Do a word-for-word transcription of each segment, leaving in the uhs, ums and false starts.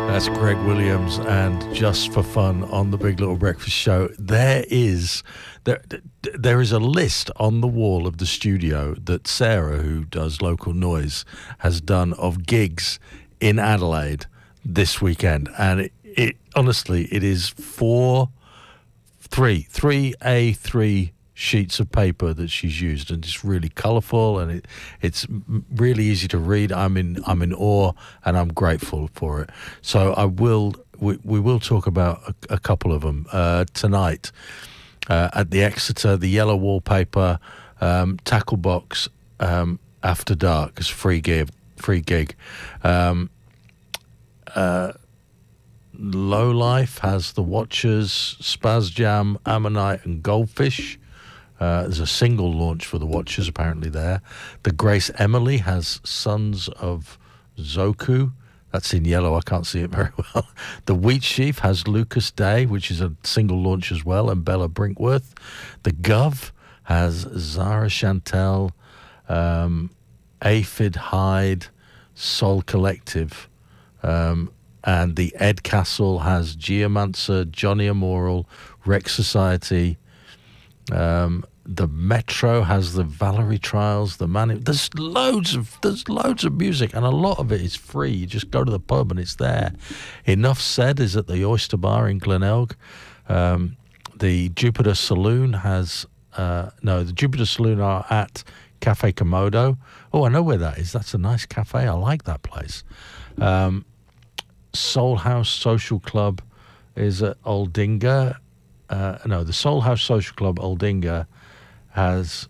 That's Greg Williams and Just for Fun on the Big Little Breakfast Show. There is there there is a list on the wall of the studio that Sarah, who does Local Noise, has done of gigs in Adelaide this weekend, and it, it honestly it is four, three, three A three sheets of paper that she's used, and it's really colourful, and it it's really easy to read. I'm in I'm in awe, and I'm grateful for it. So I will we, we will talk about a, a couple of them uh, tonight uh, at the Exeter. The Yellow Wallpaper, um, Tackle Box, um, After Dark is free gig. Free gig. Um, uh, Low Life has The Watchers, Spaz Jam, Ammonite, and Goldfish. Uh, there's a single launch for The Watchers apparently there. The Grace Emily has Sons of Zoku. That's in yellow. I can't see it very well. The Wheat Sheaf has Lucas Day, which is a single launch as well, and Bella Brinkworth. The Gov has Zara Chantel, um, Aphid Hyde, Soul Collective. Um, and the Ed Castle has Geomancer, Johnny Amoral, Rex Society. Um, the Metro has the Valerie Trials, the Man. There's loads of there's loads of music, and a lot of it is free. You just go to the pub and it's there. Enough Said is at the Oyster Bar in Glenelg. Um, the Jupiter Saloon has uh, no. The Jupiter Saloon are at Cafe Komodo. Oh, I know where that is. That's a nice cafe. I like that place. Um, Soul House Social Club is at Aldinga. Uh, no, the Soul House Social Club Aldinga has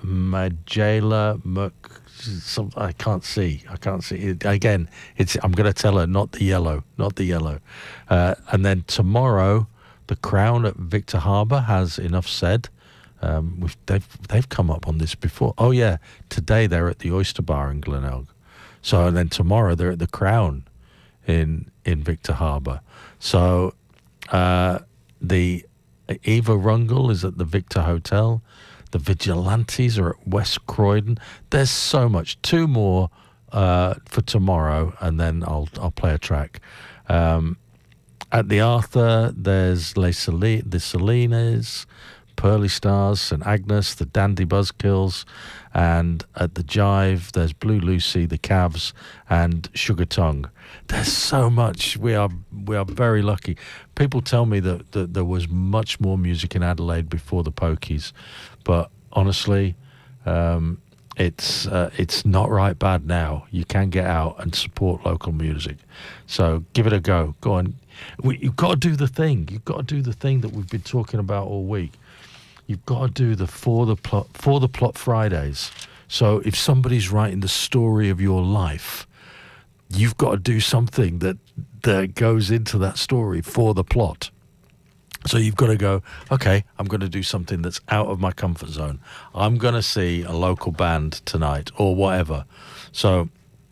Majela Mc. Some, I can't see. I can't see it. Again, it's. I'm going to tell her not the yellow, not the yellow. Uh, and then tomorrow, the Crown at Victor Harbour has Enough Said. Um, we've, they've they've come up on this before. Oh yeah, today they're at the Oyster Bar in Glenelg. So and then tomorrow they're at the Crown in in Victor Harbour. So uh, the Eva Rungel is at the Victor Hotel. The Vigilantes are at West Croydon. There's so much. Two more uh, for tomorrow, and then I'll I'll play a track. Um, at the Arthur, there's Les Sel- the Salinas, Pearly Stars, Saint Agnes, the Dandy Buzzkills, and at the Jive, there's Blue Lucy, the Cavs, and Sugar Tongue. There's so much. We are we are very lucky. People tell me that, that there was much more music in Adelaide before the Pokies, but honestly, um, it's uh, it's not right bad now. You can get out and support local music, so give it a go. Go on. We, you've got to do the thing. You've got to do the thing that we've been talking about all week. You've got to do the for the plot for the plot Fridays. So if somebody's writing the story of your life, you've got to do something that that goes into that story for the plot. So you've got to go, okay, I'm going to do something that's out of my comfort zone. I'm going to see a local band tonight or whatever. So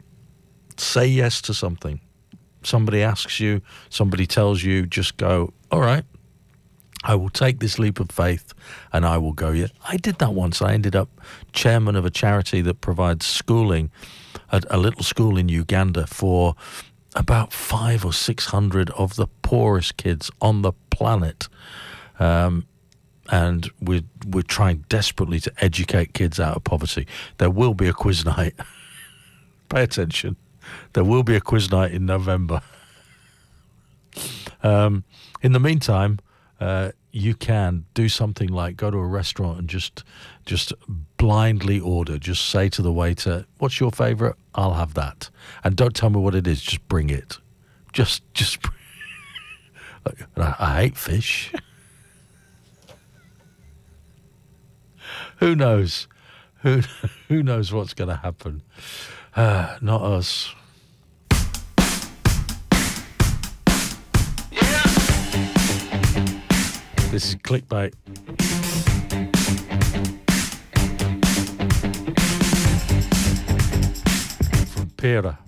say yes to something. Somebody asks you, somebody tells you, just go, all right, I will take this leap of faith and I will go. Yeah, I did that once. I ended up chairman of a charity that provides schooling at a little school in Uganda for about five or six hundred of the poorest kids on the planet. Um, and we're, we're trying desperately to educate kids out of poverty. There will be a quiz night. Pay attention. There will be a quiz night in November. Um, in the meantime, Uh, you can do something like go to a restaurant and just just blindly order. Just say to the waiter, what's your favourite? I'll have that. And don't tell me what it is. Just bring it. Just, just. I, I hate fish. Who knows? Who, who knows what's going to happen? Uh, not us. This is Clickbait. From Pera.